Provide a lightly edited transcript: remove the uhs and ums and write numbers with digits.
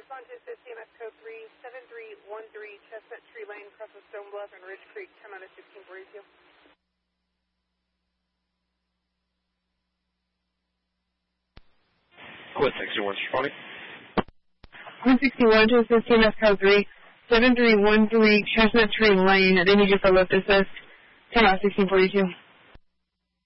respond to assist CMS code 37313 Chestnut Tree Lane, across the Stone Bluff and Ridge Creek, 10 out of 1642. Quit 61, responding. 161 to assist CMS code 37313 Chestnut Tree Lane. They need you for lift assist, 10 out of 1642.